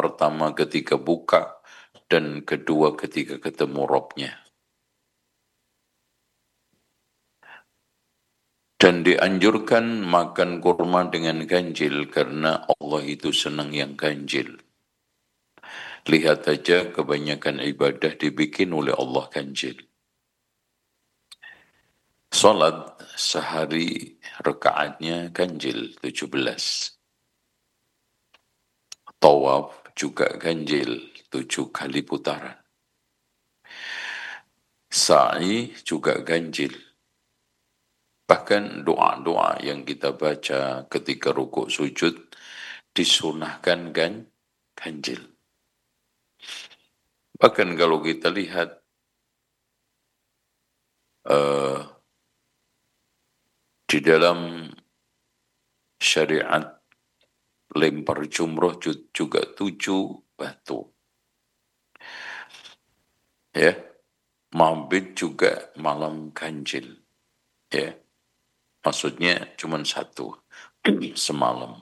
pertama ketika buka, dan kedua ketika ketemu Robnya. Dan dianjurkan makan kurma dengan ganjil karena Allah itu senang yang ganjil. Lihat aja kebanyakan ibadah dibikin oleh Allah ganjil. Salat sehari rakaatnya ganjil 17. Tawaf juga ganjil 7 kali putaran. Sa'i juga ganjil. Bahkan doa-doa yang kita baca ketika rukuk sujud disunahkan ganjil. Bahkan kalau kita lihat di dalam syariat lempar jumroh juga 7 batu. Ya, mabit juga malam ganjil. Ya, maksudnya cuma 1 semalam.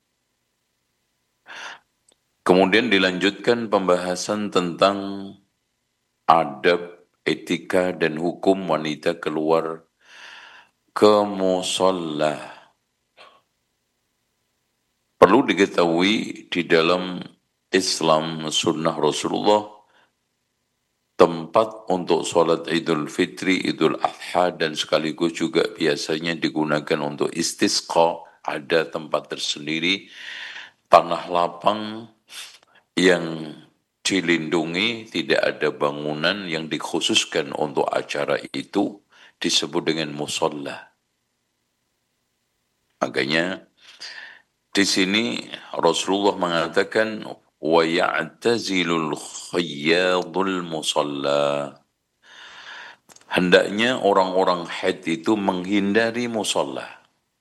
Kemudian dilanjutkan pembahasan tentang adab, etika, dan hukum wanita keluar ke musalla. Perlu diketahui di dalam Islam sunnah Rasulullah, tempat untuk sholat Idul Fitri, Idul Adha, dan sekaligus juga biasanya digunakan untuk istisqa, ada tempat tersendiri, tanah lapang yang dilindungi, tidak ada bangunan yang dikhususkan untuk acara itu, disebut dengan musalla. Makanya di sini Rasulullah mengatakan wa ya'tazilul khayyadul musalla. Hendaknya orang-orang haid itu menghindari musalla.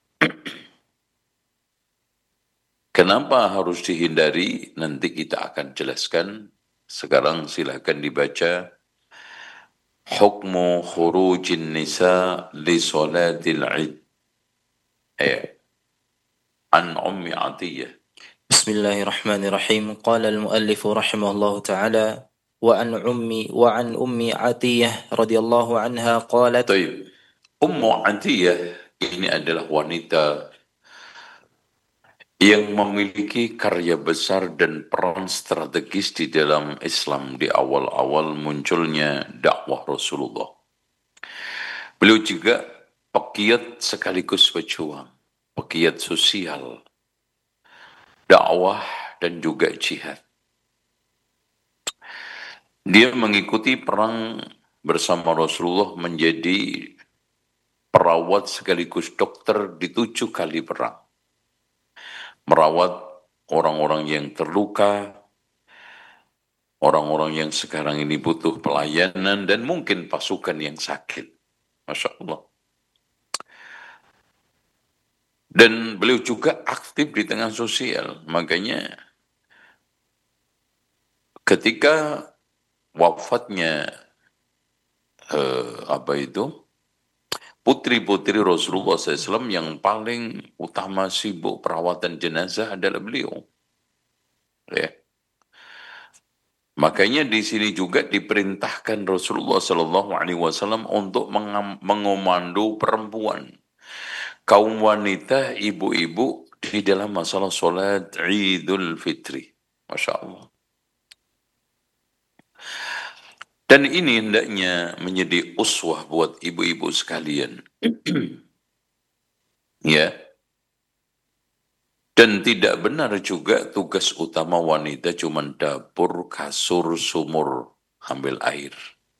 Kenapa harus dihindari? Nanti kita akan jelaskan. Sekarang silakan dibaca hukmu khurujin nisa li salatil id. An Ummi Atiyah. بسم الله الرحمن الرحيم. قال المؤلف رحمه الله تعالى وعن أم عتية رضي الله عنها قالت Taib. Ummu Atiyah ini adalah wanita yang memiliki karya besar dan peran strategis di dalam Islam di awal-awal munculnya dakwah Rasulullah. Beliau juga pegiat sekaligus pejuang, pegiat sosial, dakwah, dan juga jihad. Dia mengikuti perang bersama Rasulullah menjadi perawat sekaligus dokter di 7 kali perang. Merawat orang-orang yang terluka, orang-orang yang sekarang ini butuh pelayanan, dan mungkin pasukan yang sakit. Masya Allah. Dan beliau juga aktif di tengah sosial. Makanya ketika wafatnya putri-putri Rasulullah SAW, yang paling utama sibuk perawatan jenazah adalah beliau. Ya. Makanya di sini juga diperintahkan Rasulullah SAW untuk mengomando perempuan, kaum wanita, ibu-ibu di dalam masalah sholat Idul Fitri. Masya Allah. Dan ini hendaknya menjadi uswah buat ibu-ibu sekalian. Ya. Dan tidak benar juga tugas utama wanita cuma dapur, kasur, sumur, ambil air.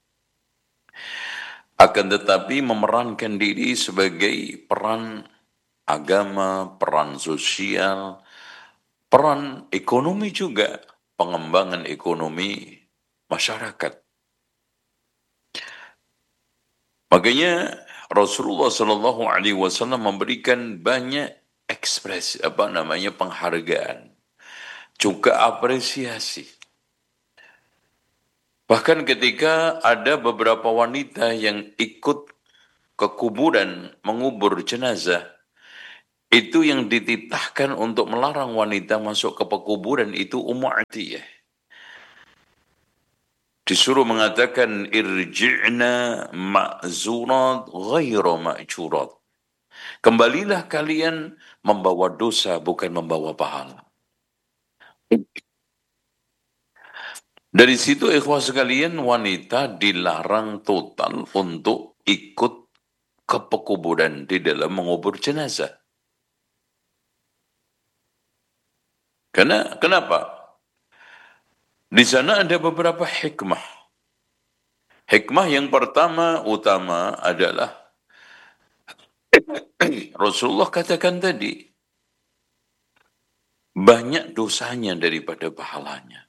Akan tetapi memerankan diri sebagai peran agama, peran sosial, peran ekonomi juga, pengembangan ekonomi masyarakat. Makanya Rasulullah SAW memberikan banyak ekspresi, penghargaan, juga apresiasi. Bahkan ketika ada beberapa wanita yang ikut ke kuburan mengubur jenazah, Itu yang dititahkan untuk melarang wanita masuk ke pekuburan itu Ummu Atiyah. Disuruh mengatakan irji'na ma'zurat ghairu ma'jurat. Kembalilah kalian membawa dosa bukan membawa pahala. Dari situ ikhwah sekalian, wanita dilarang total untuk ikut ke pekuburan di dalam mengubur jenazah. Kenapa? Di sana ada beberapa hikmah. Hikmah yang pertama utama adalah Rasulullah katakan tadi, banyak dosanya daripada pahalanya.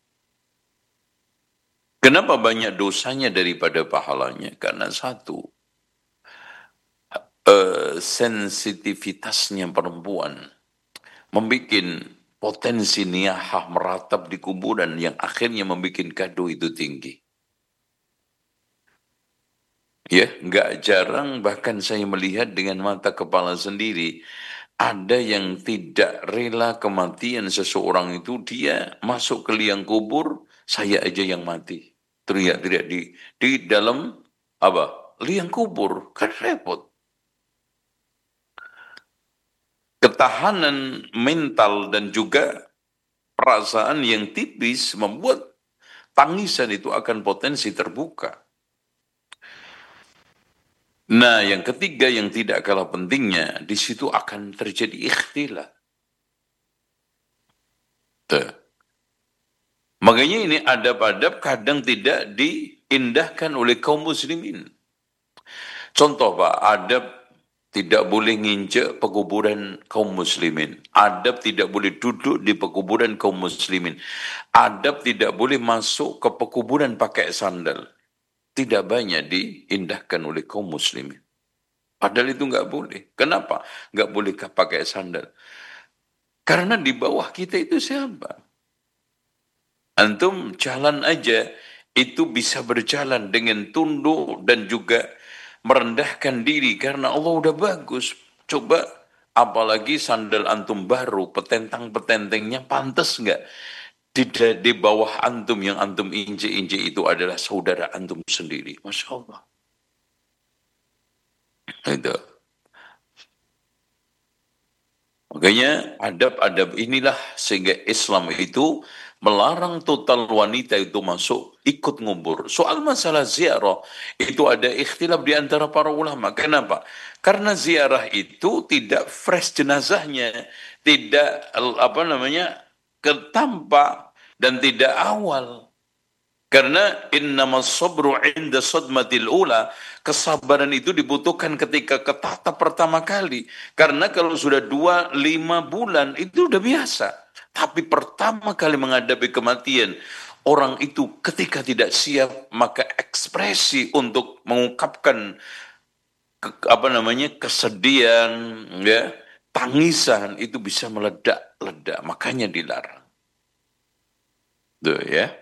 Kenapa banyak dosanya daripada pahalanya? Karena satu, sensitivitasnya perempuan membuat potensi niyahah meratap di kuburan yang akhirnya membuat kado itu tinggi. Ya, nggak jarang bahkan saya melihat dengan mata kepala sendiri, ada yang tidak rela kematian seseorang itu, dia masuk ke liang kubur, saya aja yang mati. Teriak-teriak di dalam apa? Liang kubur, kan repot. Ketahanan mental dan juga perasaan yang tipis membuat tangisan itu akan potensi terbuka. Nah, yang ketiga yang tidak kalah pentingnya, di situ akan terjadi ikhtilat. Tuh. Makanya ini adab-adab kadang tidak diindahkan oleh kaum muslimin. Contoh Pak, adab tidak boleh nginjek pekuburan kaum muslimin. Adab tidak boleh duduk di pekuburan kaum muslimin. Adab tidak boleh masuk ke pekuburan pakai sandal. Tidak banyak diindahkan oleh kaum muslimin. Padahal itu nggak boleh. Kenapa? Nggak boleh pakai sandal. Karena di bawah kita itu siapa? Antum jalan aja, itu bisa berjalan dengan tunduk dan juga merendahkan diri karena Allah udah bagus. Coba apalagi sandal antum baru, petentang-petentengnya pantas nggak? Di bawah antum yang antum injek-injek itu adalah saudara antum sendiri. Masya Allah. Itu. Makanya adab-adab inilah sehingga Islam itu melarang total wanita itu masuk ikut ngubur. Soal masalah ziarah itu ada ikhtilaf di antara para ulama. Kenapa? Karena ziarah itu tidak fresh jenazahnya, tidak apa namanya ketampak dan tidak awal. Karena innamas sabru inda sadmatil ula, kesabaran itu dibutuhkan ketika ketatap pertama kali. Karena kalau sudah 2-5 bulan itu udah biasa. Tapi pertama kali menghadapi kematian, orang itu ketika tidak siap, maka ekspresi untuk mengungkapkan apa namanya kesedihan, ya, tangisan itu bisa meledak-ledak. Makanya dilarang. Tuh ya.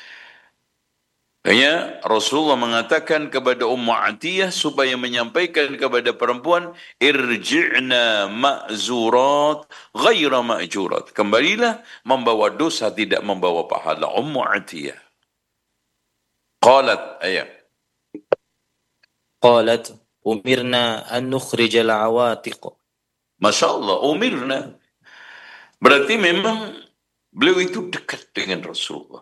Makanya Rasulullah mengatakan kepada Ummu Atiyah supaya menyampaikan kepada perempuan, irji'na ma'zurat ghaira ma'jurat. Kembalilah membawa dosa, tidak membawa pahala. Ummu Atiyah. Qalat ayat. قالت أمرنا أن نخرج العواتق. Masya Allah, umirna. Berarti memang beliau itu dekat dengan Rasulullah.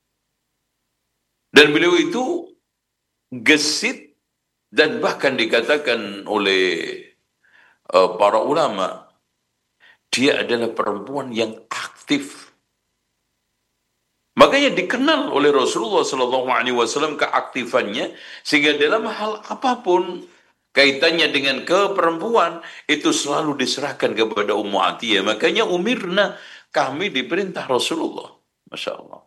Dan beliau itu gesit dan bahkan dikatakan oleh para ulama, dia adalah perempuan yang aktif. Makanya dikenal oleh Rasulullah SAW keaktifannya, sehingga dalam hal apapun kaitannya dengan keperempuan itu selalu diserahkan kepada Ummu Atiyah. Makanya umirna, kami diperintah Rasulullah, Masya Allah,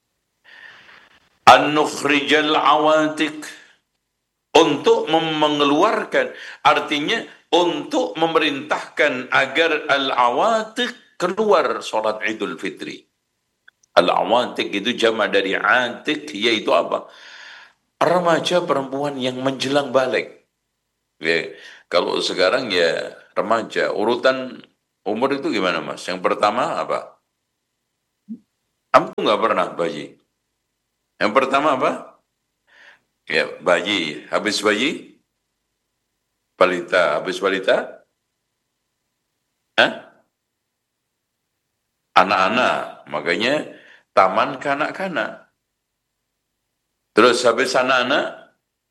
an-nukhrijal awatik, untuk mengeluarkan, artinya untuk memerintahkan agar al-awatik keluar sholat Idul Fitri. Al-awatik itu jama dari atik, yaitu apa? Remaja perempuan yang menjelang balik. Ya. Kalau sekarang ya remaja. Urutan umur itu gimana Mas? Yang pertama apa? Kamu nggak pernah bayi. Yang pertama apa? Ya bayi. Habis bayi, balita. Habis balita, Hah? Anak-anak. Makanya taman kanak-kanak. Terus habis anak-anak,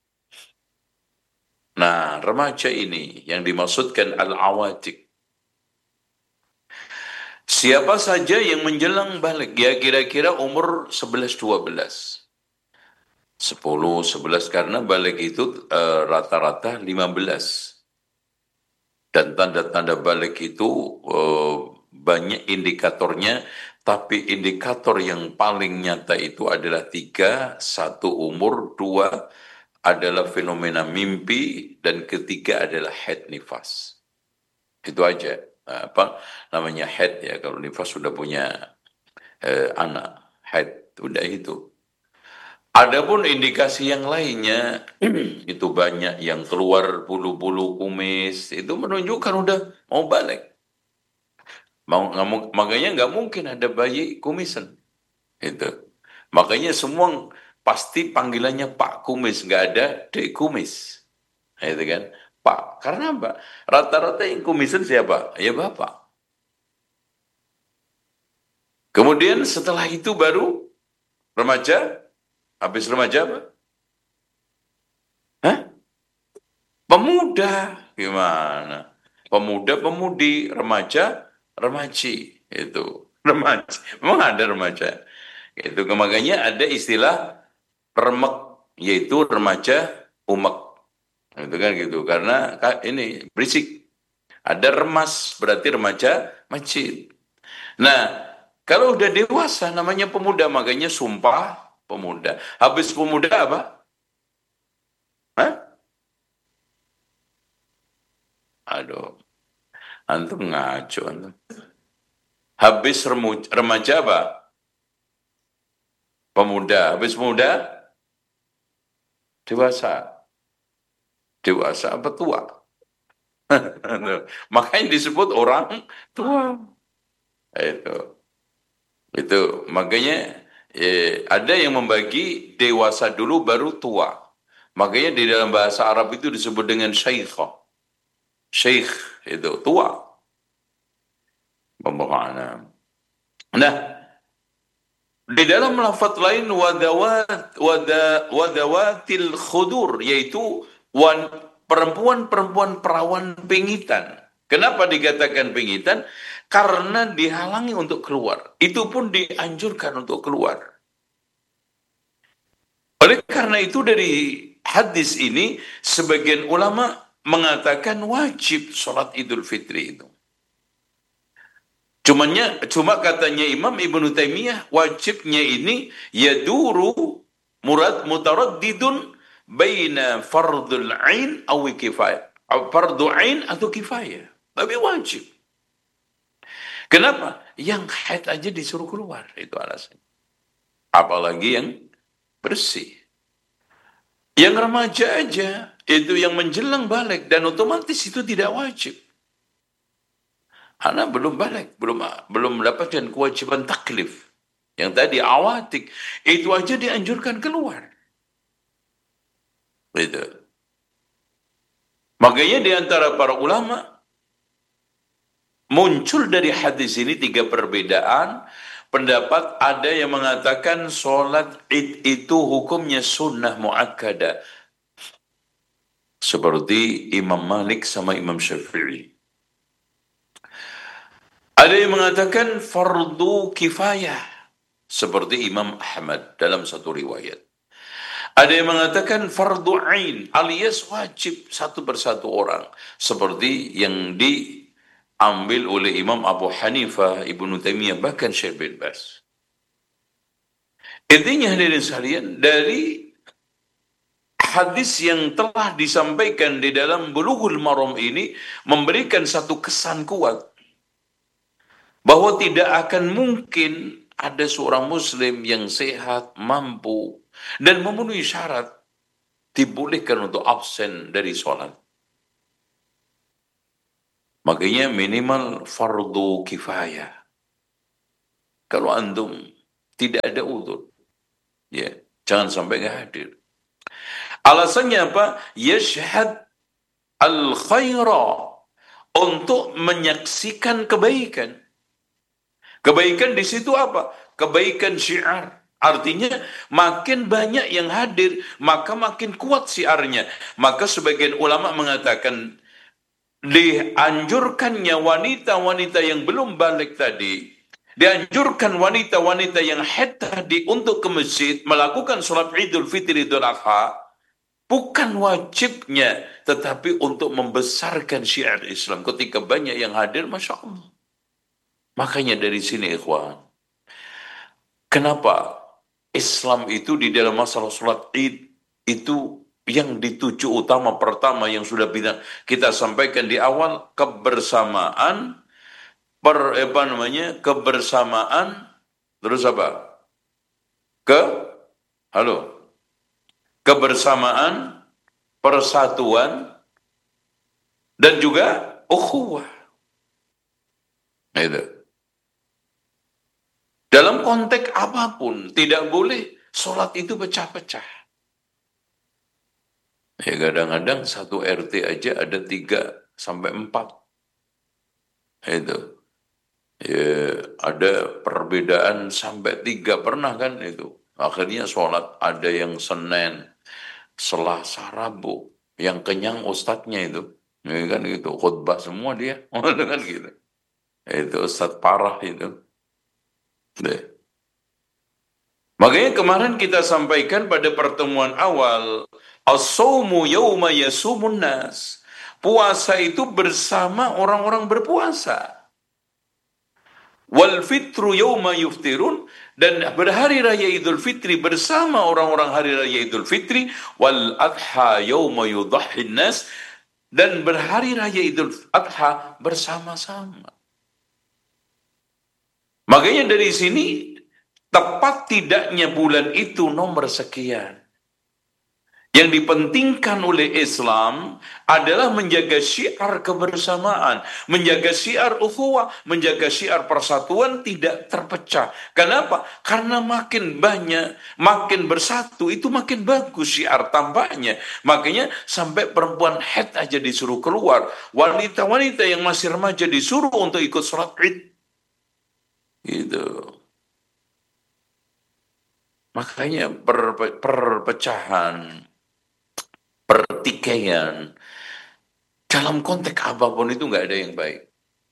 nah remaja ini yang dimaksudkan al-awatik. Siapa saja yang menjelang balik, ya kira-kira umur 11-12. 10, 11 karena balik itu rata-rata 15. Dan tanda-tanda balik itu banyak indikatornya, tapi indikator yang paling nyata itu adalah tiga: satu umur, dua adalah fenomena mimpi, dan ketiga adalah haid nifas. Itu aja. Apa namanya haid ya, kalau nifas sudah punya anak, haid udah itu. Adapun indikasi yang lainnya itu banyak yang keluar bulu-bulu kumis, itu menunjukkan udah mau balik. Makanya nggak mungkin ada bayi kumisan. Itu. Makanya semua pasti panggilannya Pak Kumis, nggak ada Dek Kumis. Itu kan. Pak, karena apa? Rata-rata yang kumisan siapa? Ya Bapak. Kemudian setelah itu baru remaja, habis remaja apa? Hah? Pemuda, gimana? Pemuda, pemudi, remaja, remaji. Itu. Remaja. Memang ada remaja. Itu makanya ada istilah remek, yaitu remaja umek. Itu kan gitu. Karena ini berisik. Ada remas, berarti remaja masjid. Nah, kalau udah dewasa namanya pemuda, makanya sumpah pemuda. Habis pemuda apa? Hah? Aduh, antum ngaco antum. Habis remaja apa? Pemuda. Habis pemuda, dewasa. Dewasa apa tua? Makanya disebut orang tua. Itu. Itu. Makanya ada yang membagi dewasa dulu baru tua. Makanya di dalam bahasa Arab itu disebut dengan syaikhah. Syekh itu tua. Pembukaan. Nah, di dalam lafaz lain wadawatil khudur, yaitu perempuan-perempuan perawan pengitan. Kenapa dikatakan pengitan? Karena dihalangi untuk keluar. Itu pun dianjurkan untuk keluar. Oleh karena itu dari hadis ini sebagian ulama mengatakan wajib sholat Idul Fitri itu. Cuma katanya Imam Ibnu Taimiyah, wajibnya ini yaduru mutaraddidun baina fardul ain aw kifayah. Fardhu ain atau kifayah. Tapi wajib. Kenapa? Yang haid aja disuruh keluar, itu alasannya. Apalagi yang bersih. Yang remaja aja, itu yang menjelang balik, dan otomatis itu tidak wajib. Karena belum balik, belum mendapatkan kewajiban taklif. Yang tadi awatik, itu aja dianjurkan keluar. Gitu. Makanya di antara para ulama muncul dari hadis ini tiga perbedaan pendapat. Ada yang mengatakan sholat id itu hukumnya sunnah muakkadah, seperti Imam Malik sama Imam Syafi'i. Ada yang mengatakan fardu kifayah, seperti Imam Ahmad dalam satu riwayat. Ada yang mengatakan fardu ain, alias wajib satu persatu orang, seperti yang diambil oleh Imam Abu Hanifah, Ibnu Taimiyah, bahkan Syekh bin Baz. Intinya hadirin sekalian, dari hadis yang telah disampaikan di dalam Bulughul Maram ini memberikan satu kesan kuat bahwa tidak akan mungkin ada seorang muslim yang sehat, mampu, dan memenuhi syarat dibolehkan untuk absen dari sholat. Makanya minimal fardu kifayah. Kalau antum tidak ada udzur, ya jangan sampai nggak hadir. Alasannya apa? Yashhad al khaira, untuk menyaksikan kebaikan. Kebaikan di situ apa? Kebaikan syiar. Artinya makin banyak yang hadir, maka makin kuat syiarnya. Maka sebagian ulama mengatakan dianjurkannya wanita-wanita yang belum balik tadi, dianjurkan wanita-wanita yang haid tadi untuk ke masjid melakukan sholat Idul Fitri Idul Adha, bukan wajibnya, tetapi untuk membesarkan syiar Islam. Ketika banyak yang hadir, Masya Allah. Makanya dari sini ikhwan, kenapa Islam itu di dalam masalah sholat id itu yang dituju utama pertama yang sudah kita sampaikan di awal, kebersamaan, kebersamaan, terus apa? Halo, kebersamaan, persatuan, dan juga ukhuwah. Nah, itu. Dalam konteks apapun, tidak boleh sholat itu pecah-pecah. Ya kadang-kadang satu RT aja ada 3 sampai 4. Itu. Ya, ada perbedaan sampai 3 pernah kan itu. Akhirnya sholat ada yang Senin, Selasa, Rabu. Yang kenyang ustadznya itu. Ya kan gitu, khutbah semua dia. Kan gitu. Itu ustadz parah itu. Deh. Makanya kemarin kita sampaikan pada pertemuan awal, as-sawmu yawma yasumun nas. Puasa itu bersama orang-orang berpuasa. Wal fitru yawma yuftirun, dan berhari raya Idul Fitri bersama orang-orang hari raya Idul Fitri. Wal adha yawma yudhahhin nas, dan berhari raya Idul Adha bersama-sama. Makanya dari sini tepat tidaknya bulan itu nomor sekian. Yang dipentingkan oleh Islam adalah menjaga syiar kebersamaan, menjaga syiar ukhuwah, menjaga syiar persatuan tidak terpecah. Kenapa? Karena makin banyak, makin bersatu, itu makin bagus syiar tampaknya. Makanya sampai perempuan haid aja disuruh keluar, wanita-wanita yang masih remaja disuruh untuk ikut sholat Id. Gitu. Makanya perpecahan, pertikaian, dalam konteks apapun itu nggak ada yang baik.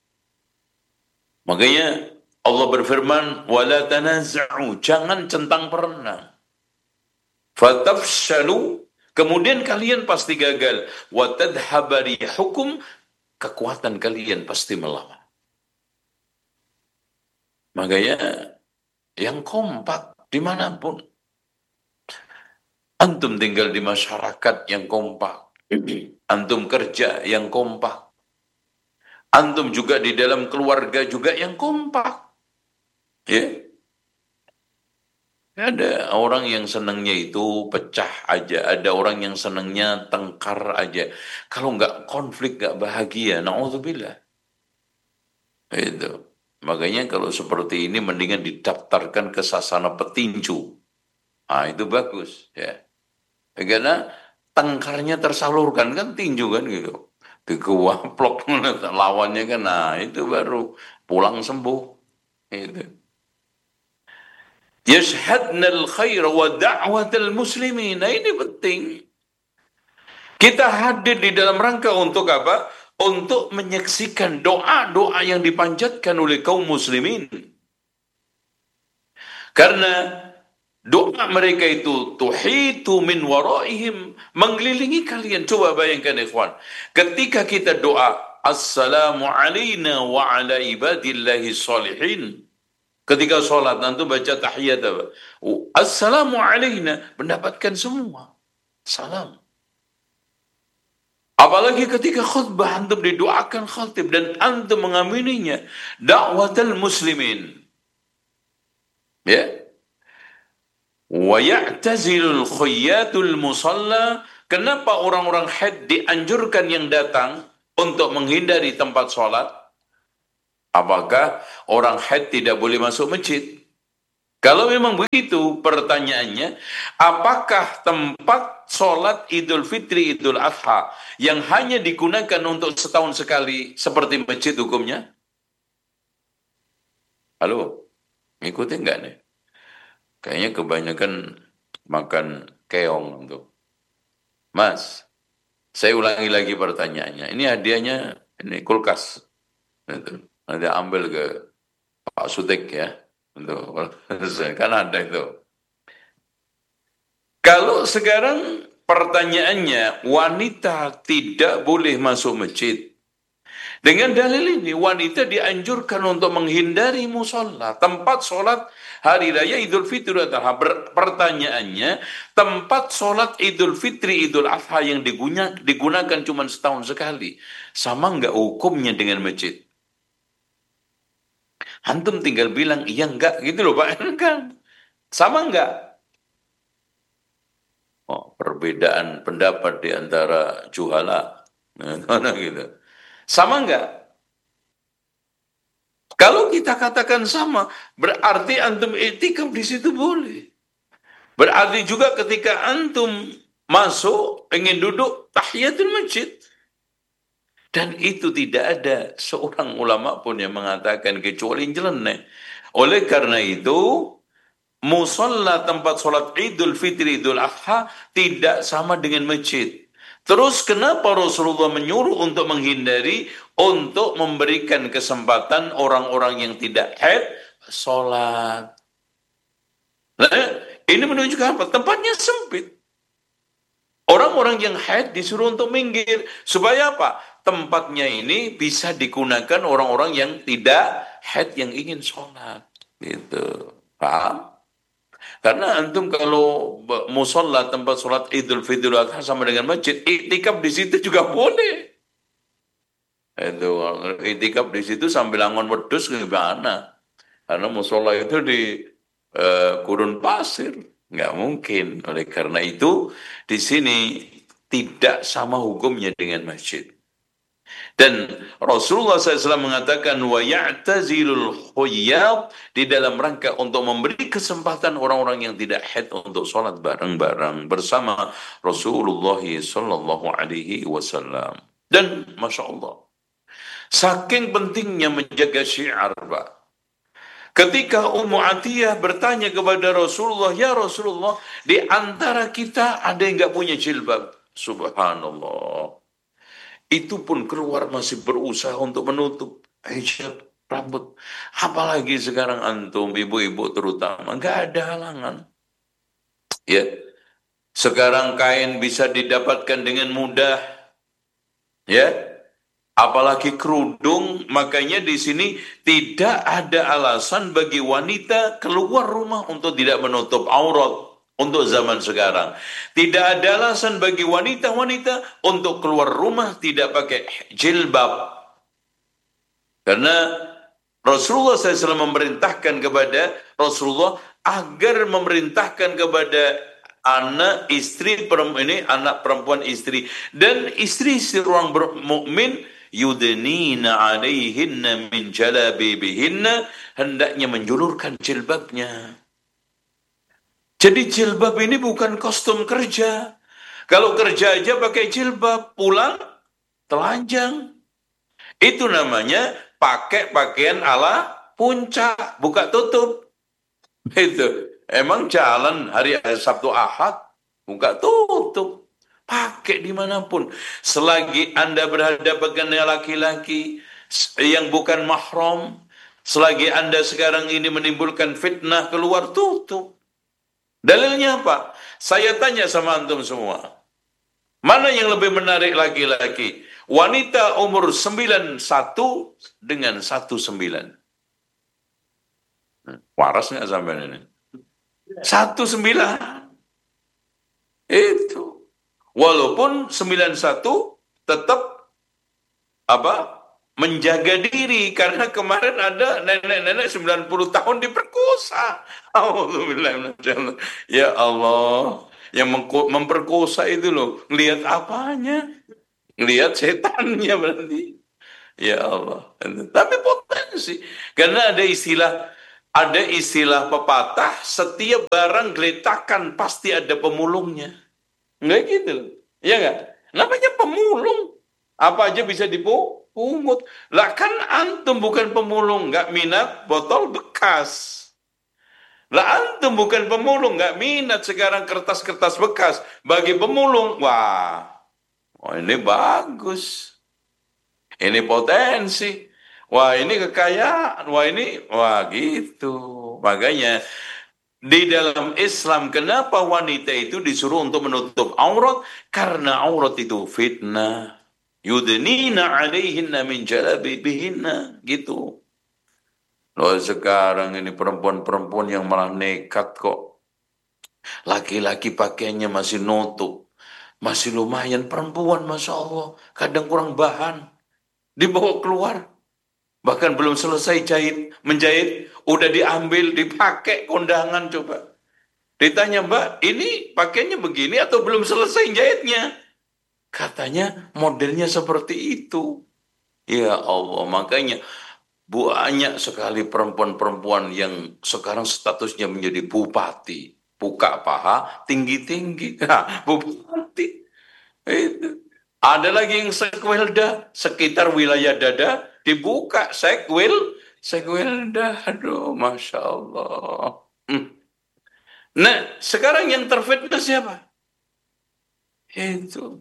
Makanya Allah berfirman, wala tanaza'u, jangan centang perenang. Fatafshalu, kemudian kalian pasti gagal. Wa tadhhabari hukum, kekuatan kalian pasti melawan. Makanya yang kompak dimanapun. Antum tinggal di masyarakat yang kompak. Antum kerja yang kompak. Antum juga di dalam keluarga juga yang kompak. Ya. Ada orang yang senangnya itu pecah aja. Ada orang yang senangnya tengkar aja. Kalau nggak konflik, nggak bahagia. Na'udzubillah. Itu. Makanya kalau seperti ini mendingan didaftarkan ke sasana petinju. Ah, itu bagus. Ya. Karena tengkarnya tersalurkan kan tinju kan gitu. Dikewaplok lawannya kan. Nah itu baru pulang sembuh. Itu. Yashhadna al-khair wa da'watal muslimin. Nah ini penting. Kita hadir di dalam rangka untuk apa? Untuk menyaksikan doa-doa yang dipanjatkan oleh kaum muslimin. Karena doa mereka itu tuhitu min waraihim, mengelilingi kalian. Coba bayangkan ikhwan. Ketika kita doa, assalamu alayna wa ala ibadillahi salihin. Ketika sholat, nanti baca tahiyat apa? Assalamu alayna, mendapatkan semua. Salam. Apalagi ketika khutbah, antum didoakan khatib dan antum mengamininya. Da'watal muslimin. Ya. Wa ya'tazilul khuyyatul musalla. Kenapa orang-orang haid dianjurkan yang datang untuk menghindari tempat sholat, apakah orang haid tidak boleh masuk masjid? Kalau memang begitu, pertanyaannya, apakah tempat sholat Idul Fitri, Idul Adha yang hanya digunakan untuk setahun sekali seperti masjid hukumnya? Halo, ngikutin nggak nih? Kayaknya kebanyakan makan keong tuh. Mas, saya ulangi lagi pertanyaannya. Ini hadiahnya, ini kulkas. Nanti ambil ke Pak Sutek ya. Untuk kan ada itu. Kalau sekarang pertanyaannya, wanita tidak boleh masuk masjid. Dengan dalil ini, wanita dianjurkan untuk menghindari musola, tempat sholat hari raya Idul Fitri Idul Adha. Pertanyaannya, tempat sholat Idul Fitri Idul Adha yang digunakan cuma setahun sekali, sama nggak hukumnya dengan masjid? Antum tinggal bilang iya enggak gitu loh Pak. Enggak. Sama enggak? Oh, perbedaan pendapat di antara juhala. Nah, gitu. Sama enggak? Kalau kita katakan sama, berarti antum i'tikaf di situ boleh. Berarti juga ketika antum masuk, ingin duduk, tahiyatul masjid. Dan itu tidak ada seorang ulama pun yang mengatakan kecuali nyeleneh. Oleh karena itu, musalla tempat sholat Idul Fitri Idul Adha tidak sama dengan masjid. Terus kenapa Rasulullah menyuruh untuk menghindari, untuk memberikan kesempatan orang-orang yang tidak haid sholat? Nah, ini menunjukkan apa? Tempatnya sempit. Orang-orang yang haid disuruh untuk minggir. Supaya apa? Tempatnya ini bisa digunakan orang-orang yang tidak haid yang ingin sholat. Gitu. Paham? Karena antum kalau musola tempat sholat Idul Fitri Adha sama dengan masjid, iktikaf di situ juga boleh. Itu iktikaf di situ sambil angon wedhus gimana? Karena musola itu di gurun pasir, nggak mungkin. Oleh karena itu di sini tidak sama hukumnya dengan masjid. Dan Rasulullah SAW mengatakan wa ya'tazilul khuyyab di dalam rangka untuk memberi kesempatan orang-orang yang tidak haid untuk sholat bareng-bareng bersama Rasulullah sallallahu alaihi wasallam. Dan Masya Allah, saking pentingnya menjaga syiar, Pak. Ketika Ummu Atiyah bertanya kepada Rasulullah, ya Rasulullah, di antara kita ada yang nggak punya jilbab. Subhanallah. Itu pun keluar masih berusaha untuk menutup hijab rambut. Apalagi sekarang antum, ibu-ibu terutama, nggak ada halangan. Ya, sekarang kain bisa didapatkan dengan mudah. Ya, apalagi kerudung, makanya di sini tidak ada alasan bagi wanita keluar rumah untuk tidak menutup aurat. Untuk zaman sekarang, tidak ada alasan bagi wanita-wanita untuk keluar rumah tidak pakai jilbab. Karena Rasulullah SAW memerintahkan kepada Rasulullah agar memerintahkan kepada anak istri ini anak perempuan istri dan istri-istri orang mukmin yudnina alaihinna min jalabibihinna, hendaknya menjulurkan jilbabnya. Jadi jilbab ini bukan kostum kerja. Kalau kerja aja pakai jilbab, pulang telanjang. Itu namanya pakai pakaian ala puncak, buka tutup. Itu. Emang jalan hari Sabtu Ahad, buka tutup. Pakai dimanapun. Selagi Anda berhadapan dengan laki-laki yang bukan mahram, selagi Anda sekarang ini menimbulkan fitnah, keluar tutup. Dalilnya apa? Saya tanya sama antum semua. Mana yang lebih menarik laki-laki? Wanita umur 91 dengan 19. Waras nggak sampai ini? 19. Itu. Walaupun 91 tetap apa? Menjaga diri karena kemarin ada nenek-nenek 90 tahun diperkosa. Alhamdulillah. Ya Allah, yang memperkosa itu loh, lihat apanya? Ngelihat setannya berarti. Ya Allah. Tapi potensi. Karena ada istilah pepatah, setiap barang geletakan pasti ada pemulungnya. Enggak gitu loh. Iya enggak? Namanya pemulung. Apa aja bisa dipungut. Lah kan antum bukan pemulung, nggak minat botol bekas. Lah antum bukan pemulung, nggak minat sekarang kertas-kertas bekas. Bagi pemulung, wah, oh ini bagus. Ini potensi. Wah, ini kekayaan. Wah gitu. Makanya di dalam Islam, kenapa wanita itu disuruh untuk menutup aurat? Karena aurat itu fitnah. Yudnina alaihinna min jalabibihinna. Gitu. Loh sekarang ini perempuan-perempuan yang malah nekat kok. Laki-laki pakaiannya masih nutup. Masih lumayan perempuan, Masya Allah. Kadang kurang bahan. Dibawa keluar. Bahkan belum selesai menjahit. Udah diambil, dipakai kondangan coba. Ditanya, Mbak, ini pakainya begini atau belum selesai jahitnya? Katanya modelnya seperti itu. Ya Allah, makanya banyak sekali perempuan-perempuan yang sekarang statusnya menjadi bupati. Buka paha, tinggi-tinggi. Nah, bupati. Itu. Ada lagi yang sekwelda, sekitar wilayah dada, dibuka sekwelda. Aduh, Masya Allah. Nah, sekarang yang terfitnah siapa? Itu.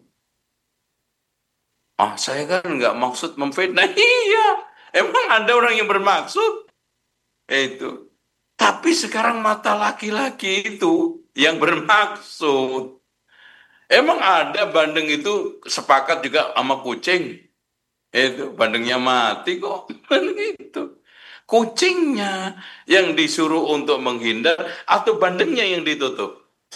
Saya kan nggak maksud memfitnah. Iya, emang ada orang yang bermaksud. Itu. Tapi sekarang mata laki-laki itu yang bermaksud. Emang ada bandeng itu sepakat juga sama kucing. Itu bandengnya mati kok. Bandeng itu. Kucingnya yang disuruh untuk menghindar atau bandengnya yang ditutup.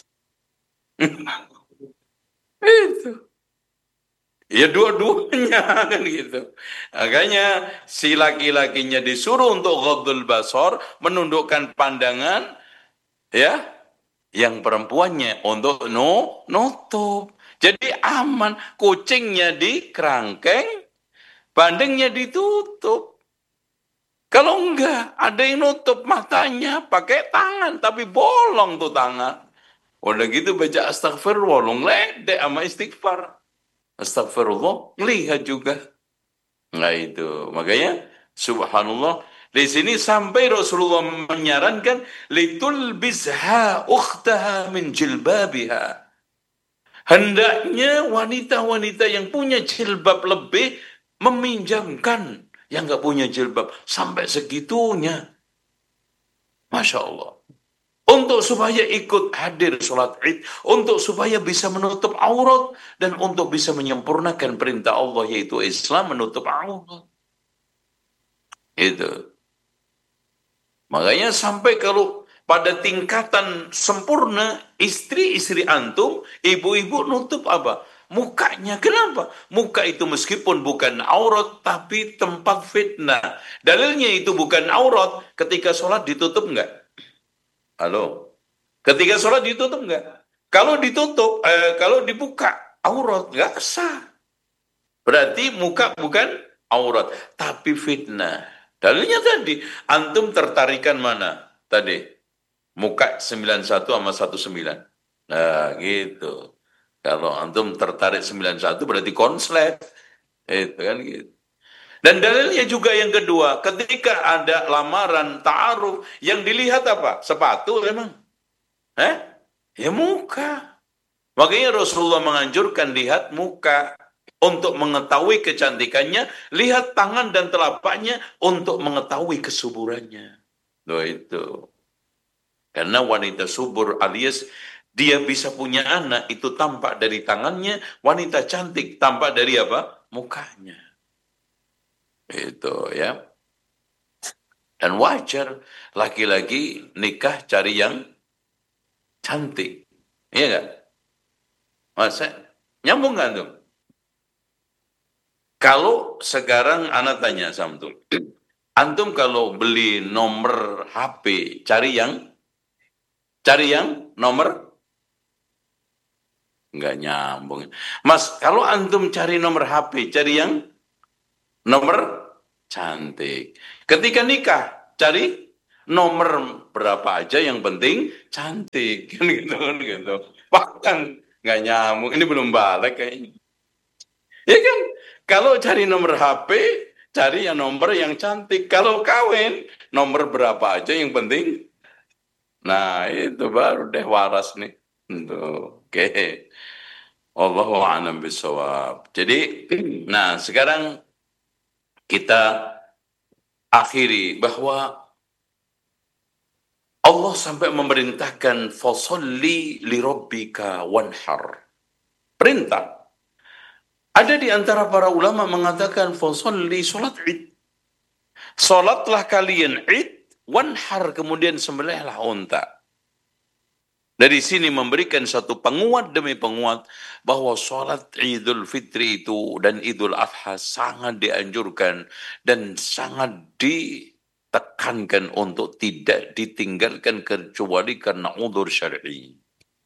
Itu. Ya dua-duanya kan gitu. Makanya si laki-lakinya disuruh untuk ghaddul basar, menundukkan pandangan, ya, yang perempuannya untuk nutup. Jadi aman, kucingnya di kerangkeng, bandengnya ditutup. Kalau enggak, ada yang nutup matanya pakai tangan, tapi bolong tuh tangan. Udah gitu baca astagfirullah, ledek sama istighfar. Astagfirullah, lihat juga. Nah itu, makanya subhanallah di sini sampai Rasulullah menyarankan litulbizha ukhtaha min jilbabiha. Hendaknya wanita-wanita yang punya jilbab lebih meminjamkan yang nggak punya jilbab sampai segitunya. Masya Allah. Untuk supaya ikut hadir sholat id, untuk supaya bisa menutup aurat, dan untuk bisa menyempurnakan perintah Allah yaitu Islam menutup aurat. Itu. Makanya sampai kalau pada tingkatan sempurna, istri-istri antum, ibu-ibu nutup apa? Mukanya. Kenapa? Muka itu meskipun bukan aurat, tapi tempat fitnah. Dalilnya itu bukan aurat, ketika sholat ditutup enggak? Halo? Ketika sholat ditutup enggak? Kalau ditutup, kalau dibuka, aurat. Enggak sah. Berarti muka bukan aurat, tapi fitnah. Dalilnya tadi, antum tertarikan mana? Tadi, muka 91 sama 19. Nah, gitu. Kalau antum tertarik 91 berarti konslet. Itu kan gitu. Dan dalilnya juga yang kedua, ketika ada lamaran ta'aruf, yang dilihat apa? Sepatu memang. Ya muka. Makanya Rasulullah menganjurkan lihat muka untuk mengetahui kecantikannya, lihat tangan dan telapaknya untuk mengetahui kesuburannya. Loh itu. Karena wanita subur alias dia bisa punya anak itu tampak dari tangannya, wanita cantik tampak dari apa? Mukanya. Itu ya. Dan wajar laki-laki nikah cari yang cantik. Iya enggak? Masa nyambung nggak tuh? Kalau sekarang anak tanya sama tuh, antum kalau beli nomor HP, cari yang nomor nggak nyambung. Mas, kalau antum cari nomor HP, cari yang nomor cantik. Ketika nikah, cari nomor berapa aja yang penting cantik. Kan gitu, kan gitu. Bahkan nggak nyambung. Ini belum balik kayaknya. Ya kan? Kalau cari nomor HP, cari yang nomor yang cantik. Kalau kawin, nomor berapa aja yang penting. Nah, itu baru deh waras nih. Oke. Allahu a'lam bishawab. Jadi, nah sekarang kita akhiri bahwa Allah sampai memerintahkan fasolli li rabbika wanhar. Perintah. Ada di antara para ulama mengatakan fasolli salat Id. Salatlah kalian Id wanhar kemudian sembelihlah unta. Dari sini memberikan satu penguat demi penguat bahwa sholat Idul Fitri itu dan Idul Adha sangat dianjurkan dan sangat ditekankan untuk tidak ditinggalkan kecuali karena udzur syar'i.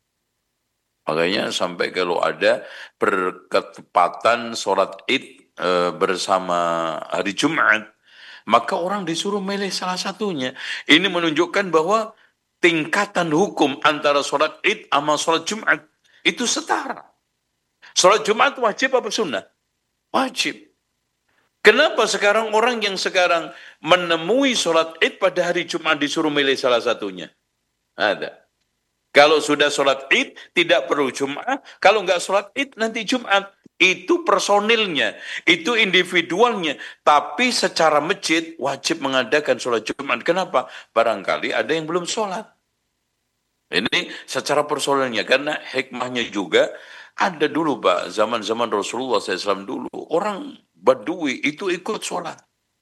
Makanya sampai kalau ada berketepatan sholat Id bersama hari Jumat, maka orang disuruh milih salah satunya. Ini menunjukkan bahwa tingkatan hukum antara sholat Id sama sholat Jumat itu setara. Sholat Jumat wajib apa sunnah? Wajib. Kenapa sekarang orang yang sekarang menemui sholat Id pada hari Jumat disuruh milih salah satunya? Ada. Kalau sudah sholat Id, tidak perlu Jumat. Kalau nggak sholat Id, nanti Jumat. Itu personilnya, itu individualnya. Tapi secara masjid, wajib mengadakan sholat Jumat. Kenapa? Barangkali ada yang belum sholat. Ini secara personilnya. Karena hikmahnya juga, ada dulu Pak, zaman-zaman Rasulullah SAW dulu. Orang Badui itu ikut sholat.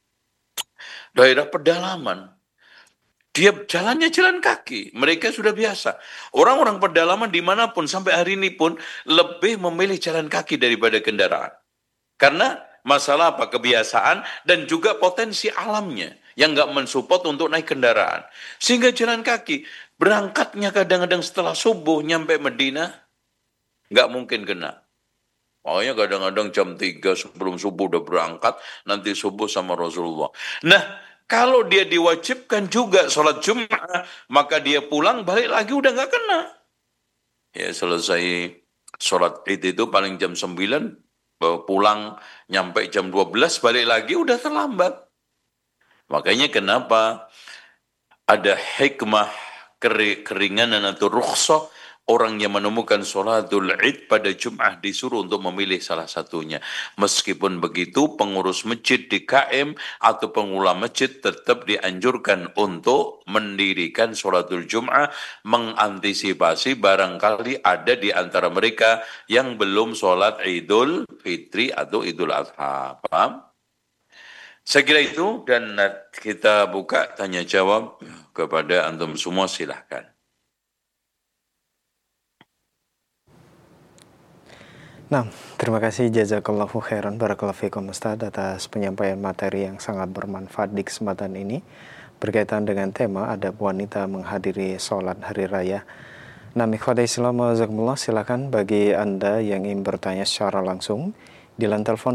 Daerah pedalaman. Dia jalannya jalan kaki. Mereka sudah biasa. Orang-orang pedalaman dimanapun sampai hari ini pun lebih memilih jalan kaki daripada kendaraan. Karena masalah apa? Kebiasaan dan juga potensi alamnya yang nggak mensupport untuk naik kendaraan. Sehingga jalan kaki. Berangkatnya kadang-kadang setelah subuh nyampe Medina, nggak mungkin kena. Makanya kadang-kadang jam 3 sebelum subuh udah berangkat, nanti subuh sama Rasulullah. Nah, kalau dia diwajibkan juga sholat Jumat, maka dia pulang balik lagi udah nggak kena. Ya selesai sholat Id itu paling jam 9, pulang nyampe jam 12, balik lagi udah terlambat. Makanya kenapa ada hikmah keringanan atau rukhsah orang yang menemukan sholatul Id pada Jum'ah disuruh untuk memilih salah satunya. Meskipun begitu, pengurus masjid di KM atau pengulama masjid tetap dianjurkan untuk mendirikan sholatul Jum'ah, mengantisipasi barangkali ada di antara mereka yang belum sholat Idul Fitri atau Idul Adha. Paham? Saya kira itu dan kita buka tanya jawab kepada antum semua, silahkan. Nah, terima kasih jazakallahu khairan barakallahu fikum Ustaz atas penyampaian materi yang sangat bermanfaat di kesempatan ini berkaitan dengan tema adab wanita menghadiri sholat hari raya. Nah, ikhwatai Islam wazakumullah, silakan bagi Anda yang ingin bertanya secara langsung di line telepon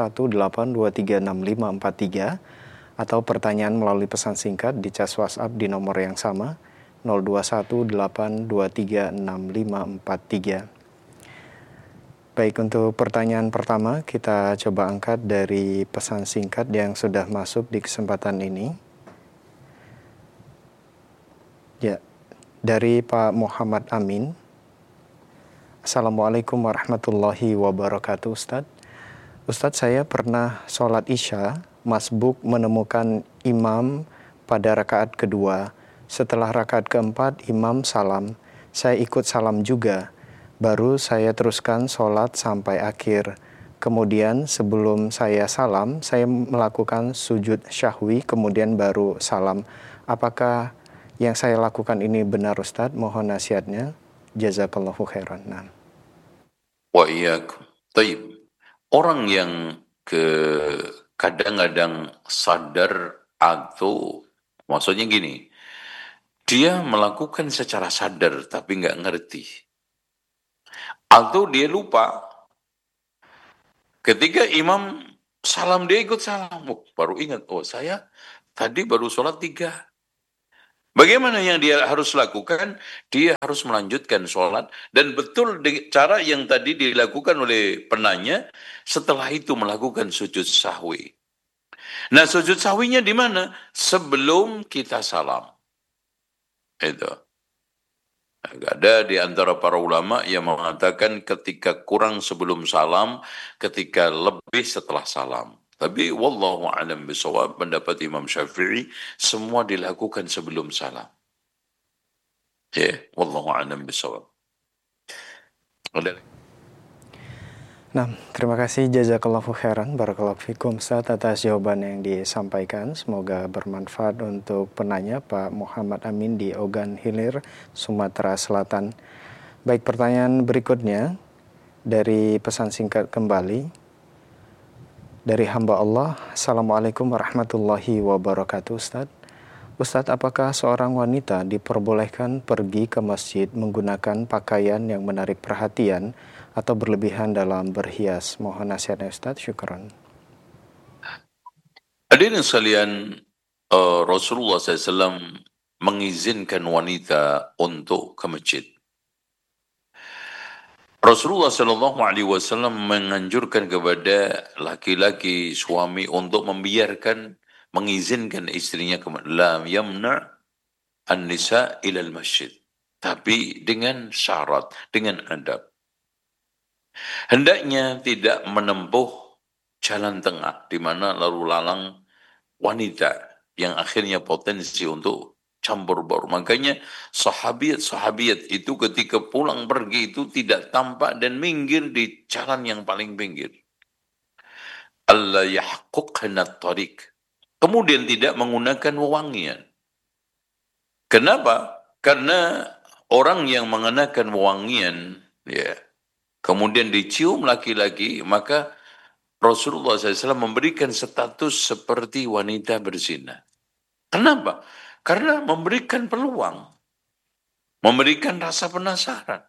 0218236543 atau pertanyaan melalui pesan singkat di cas WhatsApp di nomor yang sama 0218236543. Baik, untuk pertanyaan pertama kita coba angkat dari pesan singkat yang sudah masuk di kesempatan ini. Ya, dari Pak Muhammad Amin. Assalamualaikum warahmatullahi wabarakatuh Ustadz. Ustadz, saya pernah sholat Isya, masbuk menemukan imam pada rakaat kedua. Setelah rakaat keempat, imam salam. Saya ikut salam juga. Baru saya teruskan sholat sampai akhir. Kemudian sebelum saya salam, saya melakukan sujud syahwi, kemudian baru salam. Apakah yang saya lakukan ini benar Ustadz? Mohon nasihatnya. Jazakallahu khairan. Wa iyyakum. Taib. Orang yang kadang-kadang sadar atau maksudnya gini, dia melakukan secara sadar tapi nggak ngerti. Atau dia lupa. Ketika imam salam, dia ikut salam. Baru ingat, oh saya tadi baru sholat 3. Bagaimana yang dia harus lakukan? Dia harus melanjutkan sholat. Dan betul cara yang tadi dilakukan oleh penanya, setelah itu melakukan sujud sahwi. Nah, sujud sahwinya di mana? Sebelum kita salam. Itu. Ada di antara para ulama yang mengatakan ketika kurang sebelum salam, ketika lebih setelah salam. Tapi wallahu a'lam bishawab, pendapat Imam Syafi'i semua dilakukan sebelum salam. Ya, wallahu a'lam bishawab. Nah, terima kasih jazakallahu khairan barakallahu fikum Ustaz atas jawaban yang disampaikan. Semoga bermanfaat untuk penanya Pak Muhammad Amin di Ogan Hilir, Sumatera Selatan. Baik, pertanyaan berikutnya dari pesan singkat kembali dari hamba Allah. Assalamualaikum warahmatullahi wabarakatuh Ustaz. Ustadz, apakah seorang wanita diperbolehkan pergi ke masjid menggunakan pakaian yang menarik perhatian atau berlebihan dalam berhias? Mohon nasihatnya Ustadz, syukran. Hadirin sekalian, Rasulullah SAW mengizinkan wanita untuk ke masjid. Rasulullah SAW menganjurkan kepada laki-laki suami untuk mengizinkan istrinya ke la yamna an-nisa ilal masjid. Tapi dengan syarat, dengan adab. Hendaknya tidak menempuh jalan tengah di mana lalu lalang wanita yang akhirnya potensi untuk campur baur. Makanya sahabiat itu ketika pulang pergi itu tidak tampak dan minggir di jalan yang paling pinggir. Allah yahquqna tariq. Kemudian tidak menggunakan wewangian. Kenapa? Karena orang yang mengenakan wewangian, ya, kemudian dicium laki-laki, maka Rasulullah SAW memberikan status seperti wanita berzina. Kenapa? Karena memberikan peluang, memberikan rasa penasaran.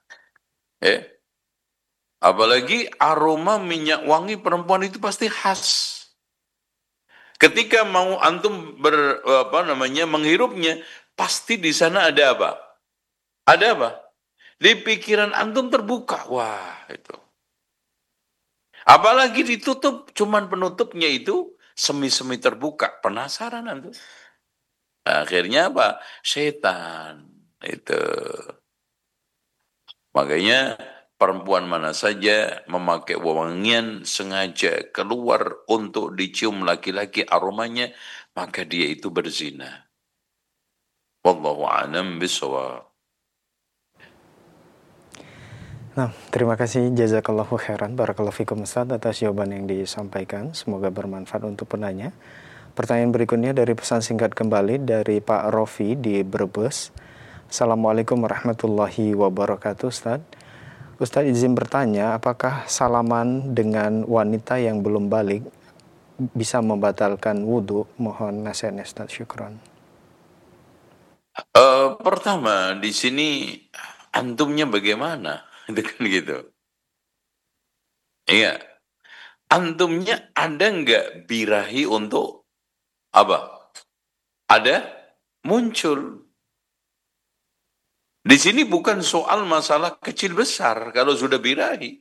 Apalagi aroma minyak wangi perempuan itu pasti khas. Ketika mau antum menghirupnya, pasti di sana ada apa? Ada apa? Di pikiran antum terbuka. Wah, itu. Apalagi ditutup, cuman penutupnya itu semi-semi terbuka. Penasaran antum. Akhirnya apa? Setan. Itu. Makanya perempuan mana saja memakai wewangian sengaja keluar untuk dicium laki-laki aromanya, maka dia itu berzina. Wallahu a'lam bishawab. Nah, terima kasih jazakallahu khairan barakallahu fikum Ustaz atas jawaban yang disampaikan. Semoga bermanfaat untuk penanya. Pertanyaan berikutnya dari pesan singkat kembali dari Pak Rofi di Brebes. Assalamualaikum warahmatullahi wabarakatuh Ustaz. Ustaz izin bertanya, apakah salaman dengan wanita yang belum balik bisa membatalkan wudhu? Mohon nasihatnya Ustaz, syukran. Pertama, di sini antumnya bagaimana? Itu kan gitu. Iya. Antumnya ada nggak birahi untuk apa? Ada? Muncul. Di sini bukan soal masalah kecil besar kalau sudah birahi.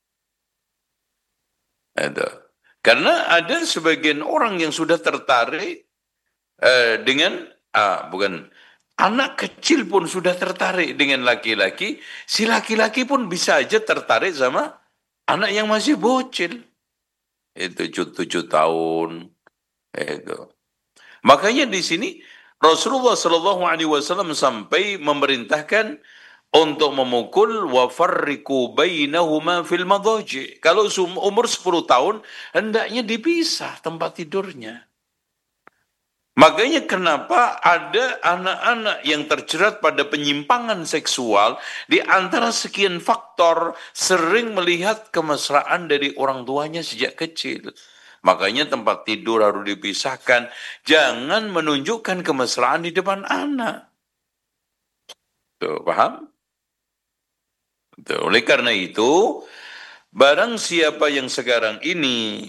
Itu. Karena ada sebagian orang yang sudah tertarik dengan bukan anak kecil pun sudah tertarik dengan laki-laki, si laki-laki pun bisa aja tertarik sama anak yang masih bocil. Itu 7 tahun. Itu. Makanya di sini Rasulullah SAW sampai memerintahkan untuk memukul wa farriqu bainahuma fil madaji. Kalau umur 10 tahun hendaknya dipisah tempat tidurnya. Makanya kenapa ada anak-anak yang terjerat pada penyimpangan seksual di antara sekian faktor sering melihat kemesraan dari orang tuanya sejak kecil. Makanya tempat tidur harus dipisahkan. Jangan menunjukkan kemesraan di depan anak. Tuh, paham? Oleh karena itu, barang siapa yang sekarang ini